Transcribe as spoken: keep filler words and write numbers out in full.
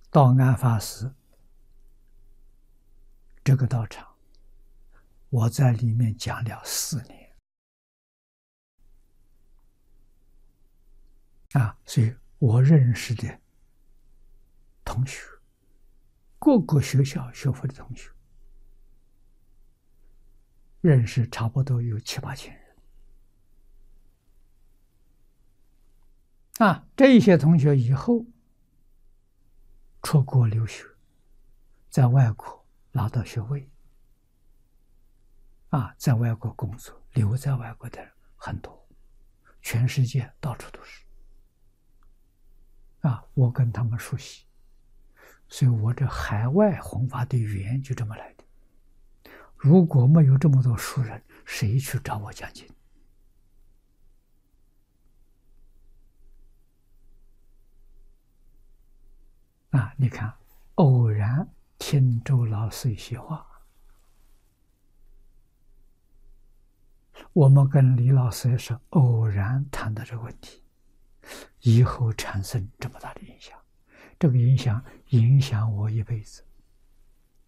道安法师这个道场，我在里面讲了四年啊，所以我认识的同学，各个学校学佛的同学，认识差不多有七八千人啊。这一些同学以后出国留学，在外国拿到学位啊，在外国工作，留在外国的人很多，全世界到处都是啊。我跟他们熟悉，所以我这海外弘法的语言就这么来的。如果没有这么多熟人，谁去找我讲经啊？你看，偶然听周老师一些话，我们跟李老师也是偶然谈到这个问题，以后产生这么大的影响，这个影响影响我一辈子。